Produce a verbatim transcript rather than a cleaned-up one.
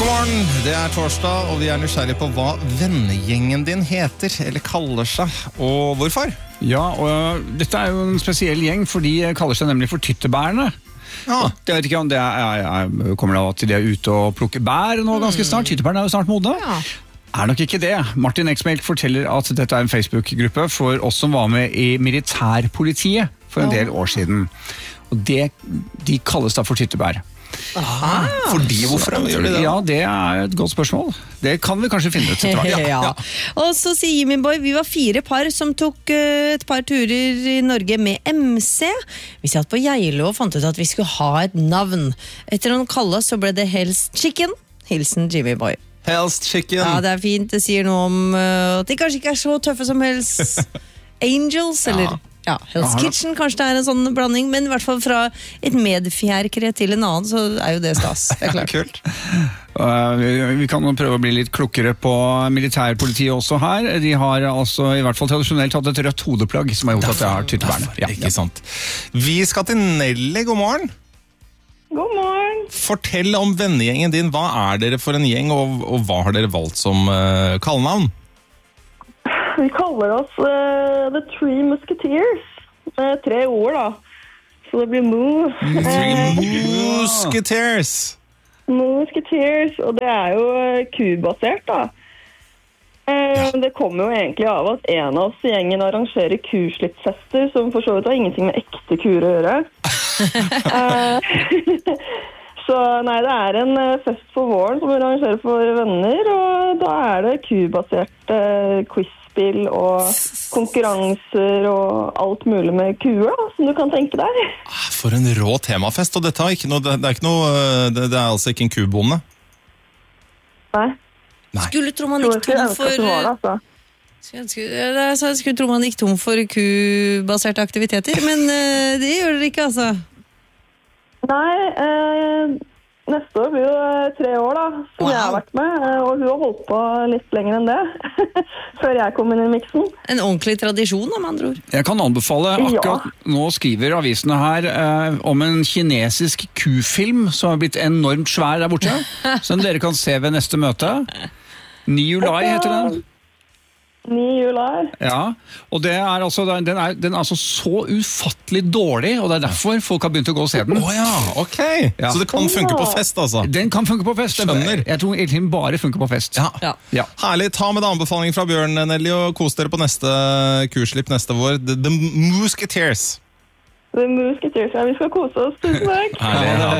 God morgen, det er torsdag, og vi er nysgjerrige på hva vennegjengen din heter, eller kaller seg, og hvorfor? Ja, og dette er jo en spesiell gjeng, for de kaller seg nemlig for tyttebærene. Ja. Jeg vet ikke om det er, jeg, jeg kommer da til de er ute og plukker bær nå ganske snart. Tyttebærene er jo snart modne. Ja. Er nok ikke det. Martin Exmelk forteller at dette er en Facebook-gruppe for oss som var med i militærpolitiet for en del år siden. Og det, de kalles da for tyttebær. Aha, fordi hvorfor gjør de det? Ja, det er et godt spørsmål. Det kan vi kanskje finne ut etter hvert. Ja, ja. Og så sier Jimmy Boy, vi var fire par som tok uh, et par turer i Norge med M C. Vi satt på Geilo og fant ut at vi skulle ha et navn. Etter noen kalle så ble det Hell's Chicken. Hilsen Jimmy Boy. Hell's Chicken. Ja, det er fint. Det sier noe om uh, at de kanskje ikke er så tøffe som Hell's Angels, eller... Ja. Ja, Hell's Kitchen, kanskje det er en sånn blanding, men i hvert fall fra et medfjærkre til en annen, så er jo det stas. Det er klart. Kult. Uh, vi, vi kan prøve å bli litt klukkere på militærpolitiet også her. De har altså i hvert fall tradisjonelt hatt et rødt hodeplagg som har gjort at det har tyttebærene. Ja, ikke sant. Vi skal til Nelly, god morgen. God morgen. Fortell om vennegjengen din. Hva er dere for en gjeng, og, og hva har dere valgt som uh, kallenavn? Vi kaller oss uh, The Three Musketeers. Uh, tre ord, da. Så det blir Moo. Three Musketeers. Musketeers, og det er jo kubasert, da. Uh, ja. Det kommer jo egentlig av at en av oss i gjengen arrangerer kuslippfester, som for så vidt har ingenting med ekte kuer å gjøre. uh, Så nei, det er en fest for våren som vi arrangerer for venner, og da er det kubasert uh, quizspill og konkurranser og alt mulig med kuer, da, som du kan tenke deg. For en rå temafest, og dette er ikke noe, det er ikke noe, det, det er altså ikke en kubonde? Nei. Nei. Skulle tro man gikk tom for... Var, altså. Skulle, skulle tro man gikk tom for kubaserte aktiviteter, men uh, det gjør dere ikke, altså. Nei, eh, neste år blir jo tre år da, som wow. Jeg har vært med, og hun har holdt på litt lenger enn det, før jeg kom inn i miksen. En ordentlig tradisjon, om andre ord. Jeg kan anbefale, akkurat ja. Nå skriver avisene her eh, om en kinesisk kufilm som har blitt enormt svær der borte, som dere kan se ved neste møte. Niulai heter den. Ni juli. Ja, og det er altså, den, er, den er altså så ufattelig dårlig, og det er derfor folk har begynt å gå og se den. Åh oh, ja, ok. Ja. Så det kan funke på fest, altså? Den kan funke på fest. Skjønner. Jeg tror egentlig den bare funker på fest. Ja. Ja. Ja. Herlig, ta med deg anbefaling fra Bjørn, Nelly, og kos dere på neste kurslipp neste vår. The, the Musketeers. The Musketeers, ja, vi skal kose oss. Tusen takk. Herlig, ja.